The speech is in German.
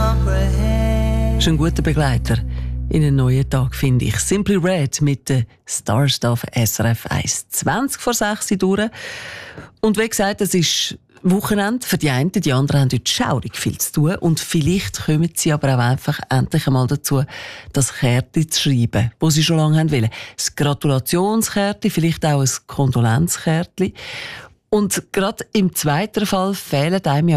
Schon ein guter Begleiter in einen neuen Tag, finde ich. Simply Red mit den Stars auf SRF 1. 20 vor 6 Uhr durch. Und wie gesagt, es ist Wochenende für die einen, die anderen haben heute schaurig viel zu tun. Und vielleicht kommen sie aber auch einfach endlich einmal dazu, das Kärtchen zu schreiben, das sie schon lange haben wollen. Das Gratulationskärtchen, vielleicht auch ein Kondolenzkärtchen. Und gerade im zweiten Fall fehlen einem ja